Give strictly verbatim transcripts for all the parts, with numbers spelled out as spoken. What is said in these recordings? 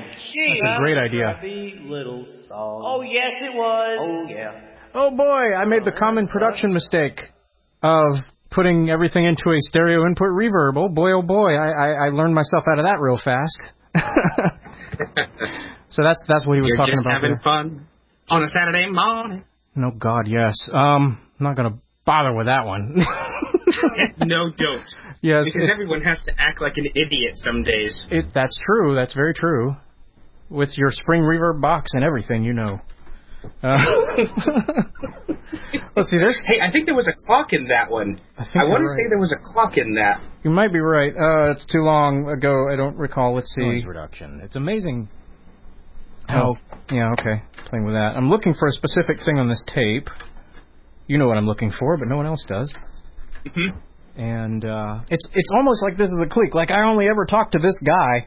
Gee, that's a great idea. Little song. Oh, yes, it was. Oh, yeah. Oh, boy, I made the common production mistake of putting everything into a stereo input reverb. Oh, boy, oh, boy, I, I, I learned myself out of that real fast. So that's that's what he was You're talking just about having there. fun on a Saturday morning. No, God, yes. Um, I'm not going to bother with that one. No, don't. Yes, because everyone has to act like an idiot some days. It, that's true. That's very true. With your spring reverb box and everything, you know. Uh, let's see this. Hey, I think there was a clock in that one. I, I want to right. say there was a clock in that. You might be right. Uh, it's too long ago. I don't recall. Let's see. Noise reduction. It's amazing. Oh, yeah, okay. Playing with that. I'm looking for a specific thing on this tape. You know what I'm looking for, but no one else does. Mm-hmm. And uh, it's it's almost like this is a clique. Like I only ever talk to this guy.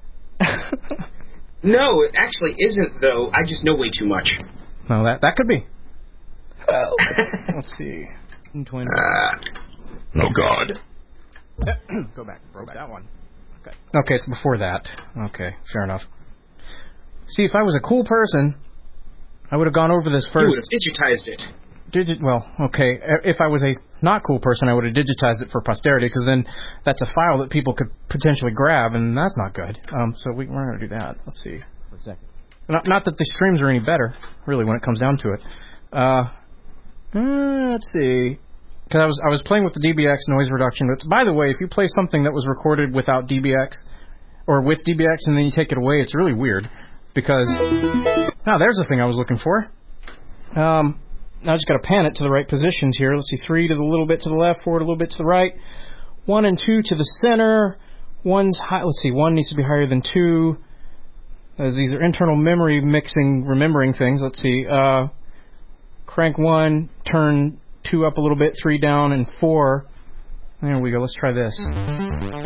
No, it actually isn't, though. I just know way too much. No, that that could be. Well, let's see. Twin. Uh, oh, God. Go back. Broke that one. Okay. Okay, it's before that. Okay, fair enough. See, if I was a cool person, I would have gone over this first. You would have digitized it. Digit. Well, okay. If I was a not cool person, I would have digitized it for posterity, because then that's a file that people could potentially grab, and that's not good. Um, so we, we're going to do that. Let's see. For a second. Not, not that the streams are any better, really, when it comes down to it. Uh, uh, let's see. Because I was I was playing with the D B X noise reduction. But by the way, if you play something that was recorded without D B X or with D B X and then you take it away, it's really weird. Because now there's the thing I was looking for. Um, now I just got to pan it to the right positions here. Let's see, three to the little bit to the left, four to a little bit to the right, one and two to the center. One's high. Let's see, one needs to be higher than two. As these are internal memory mixing, remembering things. Let's see. Uh, crank one, turn two up a little bit, three down, and four. There we go. Let's try this.